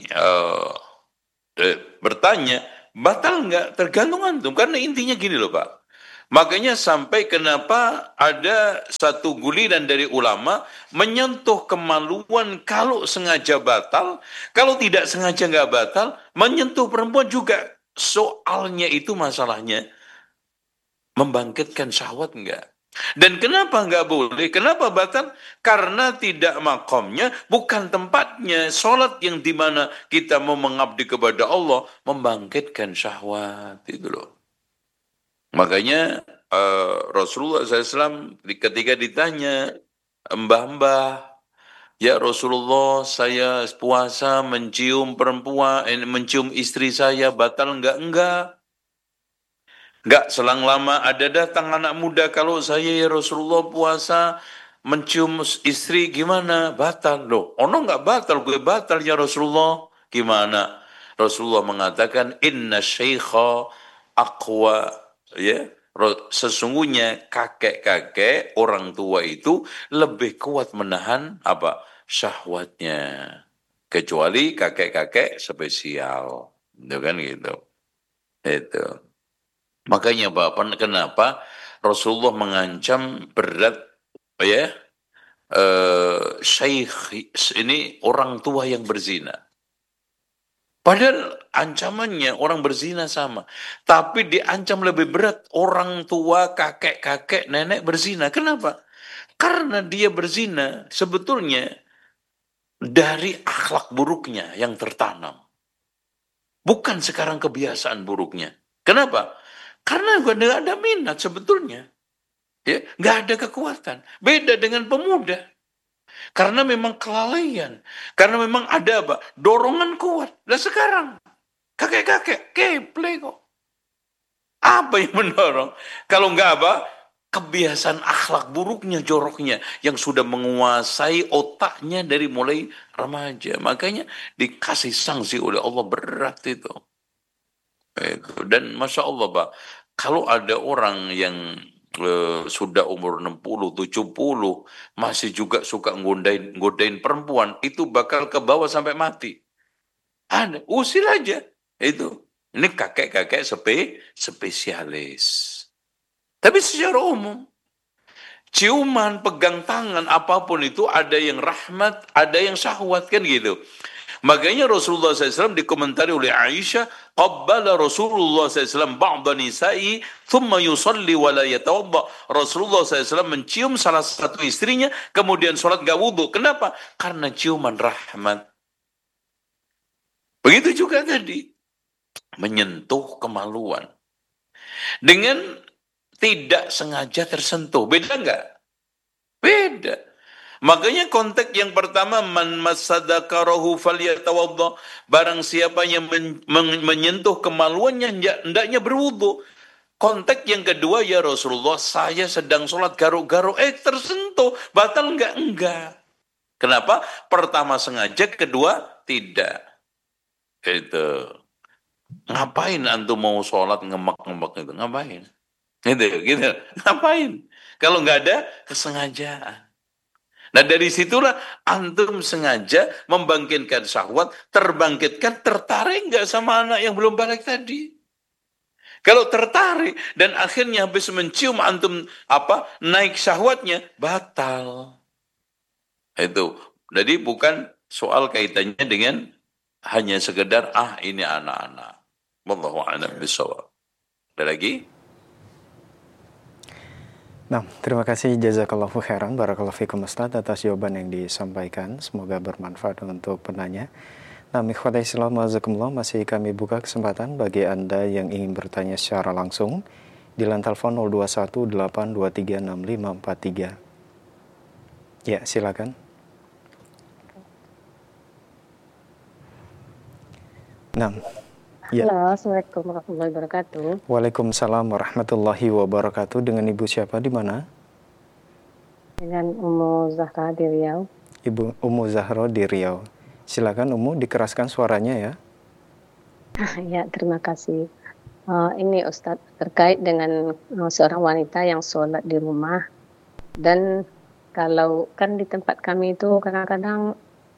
bertanya, batal nggak? Tergantung antum. Karena intinya gini loh Pak. Makanya sampai kenapa ada satu guliran dari ulama menyentuh kemaluan kalau sengaja batal, kalau tidak sengaja nggak batal, menyentuh perempuan juga. Soalnya itu masalahnya membangkitkan syahwat enggak? Dan kenapa enggak boleh? Kenapa batal? Karena tidak makomnya, bukan tempatnya. Sholat yang dimana kita mau mengabdi kepada Allah, membangkitkan syahwat. Itu loh. Makanya Rasulullah SAW ketika ditanya, mbah-mbah, ya Rasulullah, saya puasa mencium perempuan, mencium istri saya, batal enggak? Enggak. Enggak selang lama ada datang anak muda, kalau saya ya Rasulullah puasa mencium istri gimana? Batal. Loh, ono enggak batal? Gue batal ya Rasulullah. Gimana? Rasulullah mengatakan inna syaikha aqwa, ya. Sesungguhnya kakek-kakek orang tua itu lebih kuat menahan apa? Syahwatnya. Kecuali kakek-kakek spesial. Itu kan gitu. Itu. Makanya Bapak, kenapa Rasulullah mengancam berat ya syekh ini orang tua yang berzina. Padahal ancamannya orang berzina sama, tapi diancam lebih berat orang tua, kakek-kakek, nenek berzina. Kenapa? Karena dia berzina sebetulnya dari akhlak buruknya yang tertanam. Bukan sekarang kebiasaan buruknya. Kenapa? Karena nggak ada minat sebetulnya. Ya, nggak ada kekuatan. Beda dengan pemuda. Karena memang kelalaian. Karena memang ada apa? Dorongan kuat. Nah sekarang, kakek-kakek, keple kok. Apa yang mendorong? Kalau nggak apa? Kebiasaan akhlak buruknya, joroknya. Yang sudah menguasai otaknya dari mulai remaja. Makanya dikasih sanksi oleh Allah berat itu. Dan Masya Allah Pak, kalau ada orang yang sudah umur 60, 70, masih juga suka ngodain perempuan, itu bakal ke bawah sampai mati. Ada, usil aja. Itu. Ini kakek-kakek spesialis. Tapi secara umum, ciuman, pegang tangan, apapun itu ada yang rahmat, ada yang syahwat, kan gitu. Makanya Rasulullah SAW dikomentari oleh Aisyah, qabbala Rasulullah SAW ba'da nisa'i thumma yusalli wa la yatawadda. Rasulullah SAW mencium salah satu istrinya, kemudian sholat gak wudhu. Kenapa? Karena ciuman rahmat. Begitu juga tadi, menyentuh kemaluan. Dengan tidak sengaja tersentuh. Beda nggak? Beda. Makanya konteks yang pertama, man masadakarahu falyatawadda, barang siapa yang menyentuh kemaluannya hendaknya berwudu. Konteks yang kedua, ya Rasulullah, saya sedang sholat garuk-garuk, tersentuh, batal enggak? Enggak. Kenapa? Pertama sengaja, kedua tidak. Itu. Ngapain antum mau sholat ngemak-ngemak itu? Ngapain? Gitu. Ngapain? Kalau nggak ada kesengajaan. Nah dari situlah antum sengaja membangkitkan syahwat, terbangkitkan, tertarik nggak sama anak yang belum balik tadi? Kalau tertarik dan akhirnya habis mencium antum naik syahwatnya, batal. Itu. Jadi bukan soal kaitannya dengan hanya sekedar ini anak-anak. Wallahu a'lam bishawab. Ada lagi? Nah, terima kasih jazakallahu khairan barakallahu fikum Ustaz atas jawaban yang disampaikan. Semoga bermanfaat untuk penanya. Nah, ikhwatal Islam wazakumullah, masih kami buka kesempatan bagi Anda yang ingin bertanya secara langsung di line telepon 0218236543. Ya, silakan. Nah, ya. Halo, Assalamualaikum warahmatullahi wabarakatuh. Waalaikumsalam warahmatullahi wabarakatuh. Dengan Ibu siapa di mana? Dengan Ummu Zahra di Riau. Ibu Ummu Zahra di Riau. Silakan Ummu, dikeraskan suaranya ya. Ya, terima kasih. Ini Ustadz, terkait dengan seorang wanita yang sholat di rumah dan Kalau kan di tempat kami itu kadang-kadang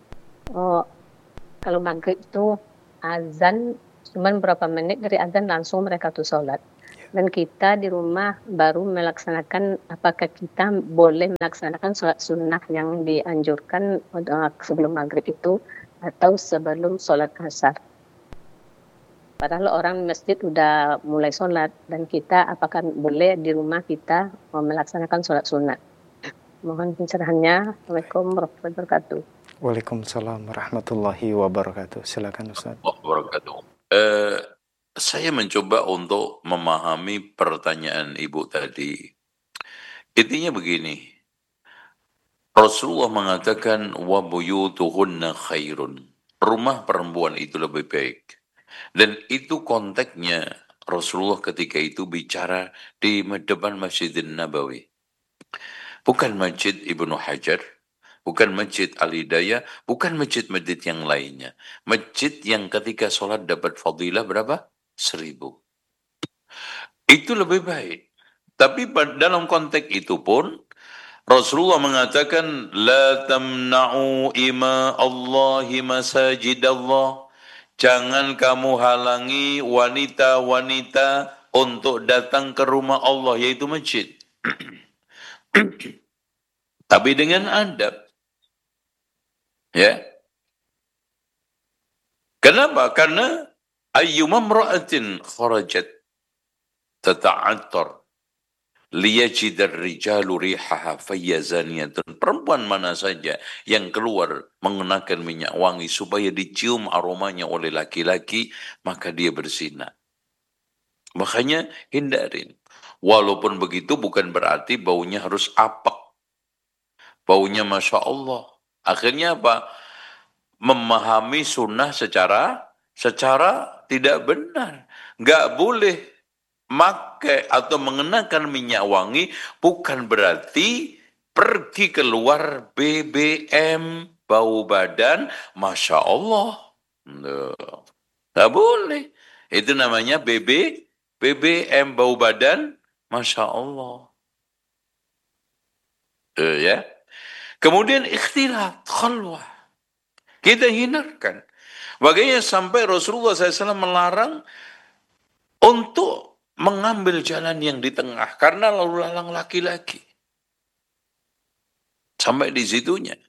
kalau maghrib itu azan cuman berapa menit dari azan langsung mereka tuh sholat. Dan kita di rumah baru melaksanakan, apakah kita boleh melaksanakan sholat sunnah yang dianjurkan sebelum maghrib itu atau sebelum sholat asar. Padahal orang masjid udah mulai sholat dan kita apakah boleh di rumah kita melaksanakan sholat sunat. Mohon pencerahannya. Assalamualaikum warahmatullahi wabarakatuh. Waalaikumsalam warahmatullahi wabarakatuh. Silakan Ustaz. Wabarakatuh. Saya mencoba untuk memahami pertanyaan Ibu tadi. Intinya begini. Rasulullah mengatakan wa buyutuhunna khairun. Rumah perempuan itu lebih baik. Dan itu konteksnya Rasulullah ketika itu bicara di depan Masjidin Nabawi. Bukan Masjid Ibnu Hajar, bukan Masjid Al-Hidayah, bukan masjid-masjid yang lainnya. Masjid yang ketika sholat dapat fadilah berapa? 1000. Itu lebih baik. Tapi dalam konteks itu pun Rasulullah mengatakan la tamna'u ima Allahi masajid Allah. Jangan kamu halangi wanita-wanita untuk datang ke rumah Allah, yaitu masjid. Tapi dengan adab. Ya. Kenapa? Karena ayyuma imra'atin kharajat tata'attar liyajidar rijalu rihaha fayyazaniyatun. Perempuan mana saja yang keluar mengenakan minyak wangi supaya dicium aromanya oleh laki-laki, maka dia berzina. Makanya hindarin. Walaupun begitu bukan berarti baunya harus apek. Baunya Masya Allah. Akhirnya apa? Memahami sunnah secara tidak benar. Nggak boleh pakai atau mengenakan minyak wangi bukan berarti pergi keluar BBM, bau badan, Masya Allah. Nggak boleh. Itu namanya BBM, bau badan, Masya Allah. Ya. Kemudian ikhtilat, khalwah. Kita hindarkan. Makanya sampai Rasulullah SAW melarang untuk mengambil jalan yang di tengah karena lalu lalang laki-laki. Sampai di situnya.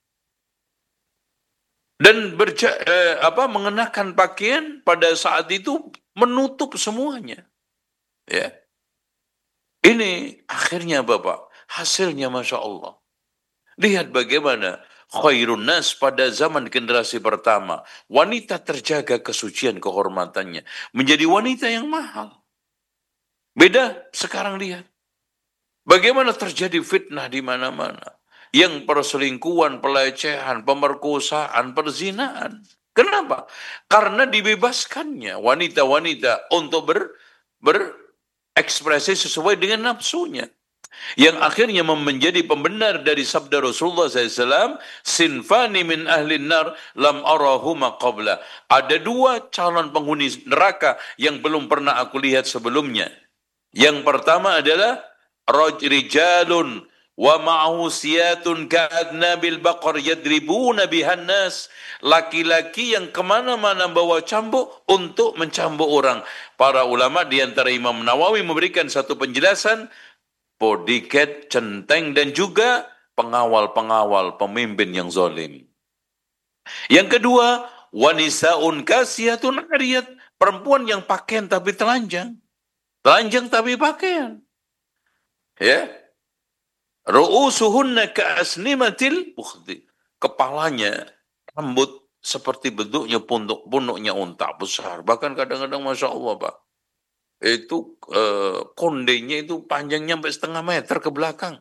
Dan mengenakan pakaian pada saat itu menutup semuanya. Ya. Ini akhirnya Bapak, hasilnya Masya Allah. Lihat bagaimana khairun nas pada zaman generasi pertama. Wanita terjaga kesucian kehormatannya. Menjadi wanita yang mahal. Beda sekarang lihat. Bagaimana terjadi fitnah di mana-mana. Yang perselingkuhan, pelecehan, pemerkosaan, perzinaan. Kenapa? Karena dibebaskannya wanita-wanita untuk berekspresi sesuai dengan nafsunya. Yang akhirnya menjadi pembenar dari sabda Rasulullah SAW, sinfani min ahlin nar lam arahuma qabla. Ada 2 calon penghuni neraka yang belum pernah aku lihat sebelumnya. Yang pertama adalah rijalun wa ma'ahu siyatun ka'adnabil baqar yadribuna bihan nas. Laki-laki yang kemana-mana bawa cambuk untuk mencambuk orang. Para ulama di antara Imam Nawawi memberikan satu penjelasan, bodyguard, centeng, dan juga pengawal-pengawal, pemimpin yang zalim. Yang kedua, wanisaun kasiyatun ariyat, perempuan yang pakaian tapi telanjang. Telanjang tapi pakaian. Ya. Ru'usuhunna ka'asnimatil bukhti. Kepalanya, rambut seperti bentuknya punuknya unta besar. Bahkan kadang-kadang Masya Allah Pak. Itu kondenya itu panjangnya sampai 0,5 meter ke belakang.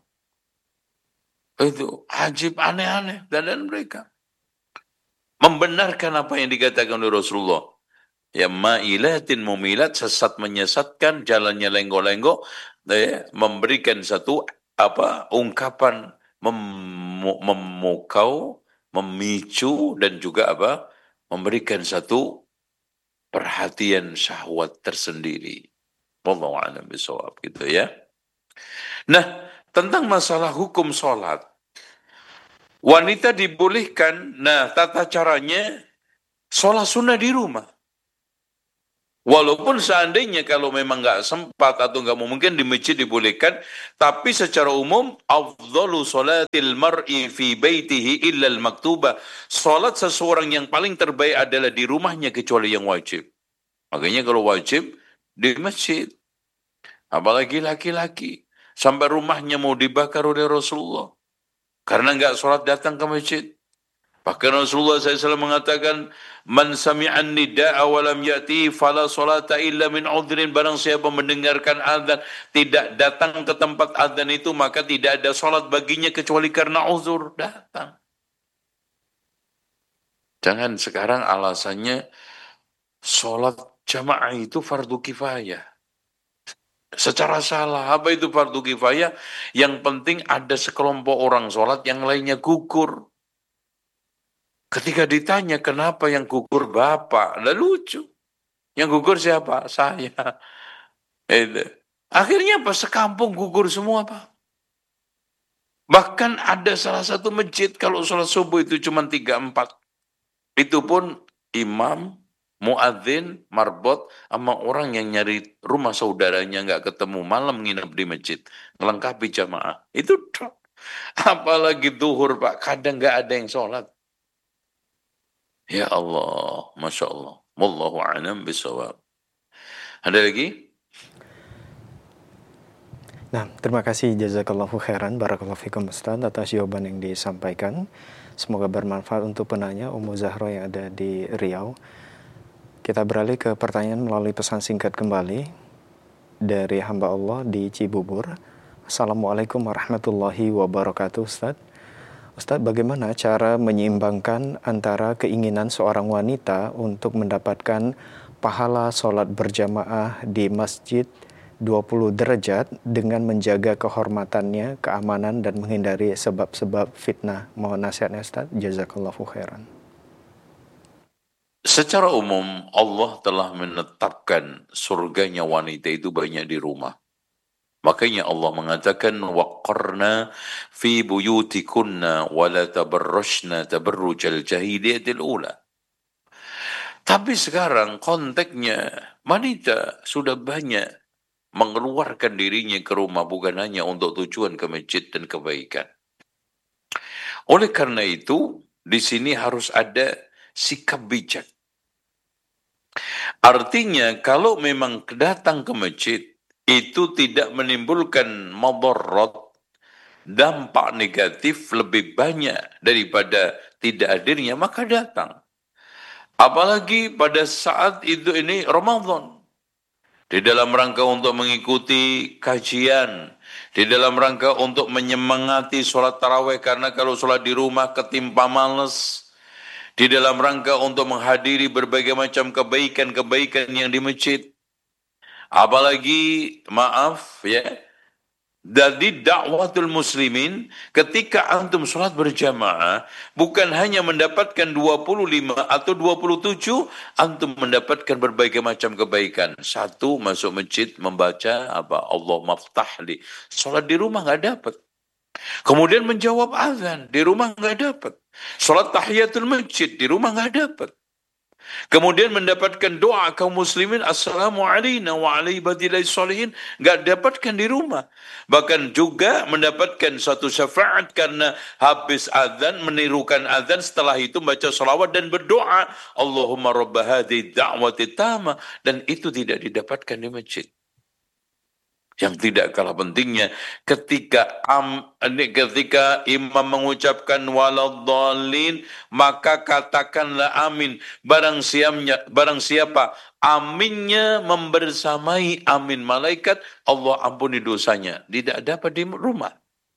Itu ajib, aneh-aneh dandan mereka. Membenarkan apa yang dikatakan oleh Rasulullah. Ya ma'ilatin mumilat, sesat menyesatkan, jalannya lenggok-lenggok, memberikan satu ungkapan memukau, memicu, dan juga memberikan satu perhatian syahwat tersendiri. Wallahu a'lam bishawab gitu ya. Nah, tentang masalah hukum sholat. Wanita dibolehkan, nah tata caranya sholat sunnah di rumah. Walaupun seandainya kalau memang nggak sempat atau nggak mungkin di masjid dibolehkan, tapi secara umum afdhalu sholatil mar'i fi baitihi illa al-maktubah. Salat seseorang yang paling terbaik adalah di rumahnya kecuali yang wajib. Makanya kalau wajib di masjid, apalagi laki-laki sampai rumahnya mau dibakar oleh Rasulullah karena nggak sholat datang ke masjid. Bahkan Rasulullah SAW mengatakan, "Man sami'an nida'a wa lam ya'ti fala salata illa min udhrin." Barang siapa mendengarkan azan tidak datang ke tempat azan itu, maka tidak ada salat baginya kecuali karena uzur datang. Jangan sekarang alasannya salat jamaah itu fardu kifayah. Secara salah, apa itu fardu kifayah? Yang penting ada sekelompok orang salat, yang lainnya gugur. Ketika ditanya kenapa yang gugur bapak, lah lucu. Yang gugur siapa? Saya. Itu. Akhirnya apa? Sekampung gugur semua, Pak. Bahkan ada salah satu masjid kalau sholat subuh itu cuma 3-4. Itu pun imam, muadzin, marbot, sama orang yang nyari rumah saudaranya nggak ketemu, malam nginep di masjid, melengkapi jamaah. Itu apalagi duhur, Pak. Kadang nggak ada yang sholat. Ya Allah, Masya Allah. Wallahu a'lam bishawab. Ada lagi? Nah, terima kasih jazakallahu khairan, barakallahu fikum Ustaz atas jawaban yang disampaikan. Semoga bermanfaat untuk penanya Ummu Zahra yang ada di Riau. Kita beralih ke pertanyaan melalui pesan singkat kembali dari hamba Allah di Cibubur. Assalamualaikum warahmatullahi wabarakatuh Ustaz. Ustaz, bagaimana cara menyeimbangkan antara keinginan seorang wanita untuk mendapatkan pahala sholat berjamaah di masjid 20 derajat dengan menjaga kehormatannya, keamanan, dan menghindari sebab-sebab fitnah? Mohon nasihatnya Ustaz. Jazakallahu khairan. Secara umum Allah telah menetapkan surganya wanita itu banyak di rumah. Makanya Allah mengatakan waqarna fi buyutikunna wa la tabarrajna tabarrujal jahiliyatil ula. Tapi sekarang konteksnya wanita sudah banyak mengeluarkan dirinya ke rumah bukan hanya untuk tujuan ke masjid dan kebaikan. Oleh karena itu, di sini harus ada sikap bijak. Artinya kalau memang datang ke masjid itu tidak menimbulkan madarat, dampak negatif lebih banyak daripada tidak hadirnya, maka datang. Apalagi pada saat itu ini Ramadan. Di dalam rangka untuk mengikuti kajian, di dalam rangka untuk menyemangati sholat tarawih, karena kalau sholat di rumah ketimpa males, di dalam rangka untuk menghadiri berbagai macam kebaikan-kebaikan yang di masjid. Apalagi, maaf ya, dari dakwatul muslimin, ketika antum sholat berjamaah, bukan hanya mendapatkan 25 atau 27, antum mendapatkan berbagai macam kebaikan. Satu, masuk masjid, membaca apa? Allah maftahli. Sholat di rumah nggak dapat. Kemudian menjawab azan, di rumah nggak dapat. Sholat tahiyatul masjid, di rumah nggak dapat. Kemudian mendapatkan doa kaum muslimin, assalamu alayna wa ala ibadillah sholihin, nggak dapatkan di rumah. Bahkan juga mendapatkan suatu syafaat karena habis azan, menirukan azan, setelah itu baca salawat dan berdoa, Allahumma rabba hadhi da'wati tama, dan itu tidak didapatkan di masjid. Yang tidak kalah pentingnya ketika imam mengucapkan waladhdallin, maka katakanlah amin. Barang siapa aminnya membersamai amin malaikat, Allah ampuni dosanya. Tidak dapat di rumah.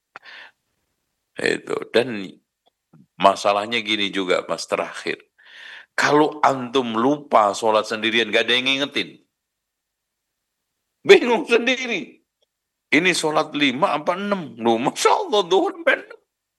Itu. Dan masalahnya gini juga Mas, terakhir. Kalau antum lupa sholat sendirian, gak ada yang ngingetin. Bingung sendiri. Ini sholat 5 apa 6? Loh, Masya Allah, duhur benar.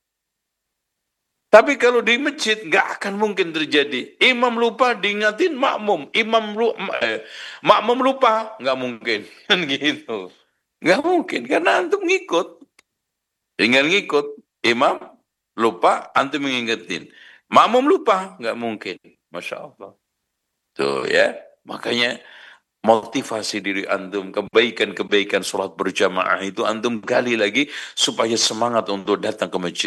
Tapi kalau di masjid, nggak akan mungkin terjadi. Imam lupa, diingatin makmum. Makmum lupa, nggak mungkin. Kan gitu. Nggak mungkin, karena antum ngikut. Tinggal ngikut. Imam lupa, antum mengingetin. Makmum lupa, nggak mungkin. Masya Allah. Tuh ya, makanya motivasi diri antum, kebaikan-kebaikan sholat berjamaah itu antum gali lagi supaya semangat untuk datang ke masjid.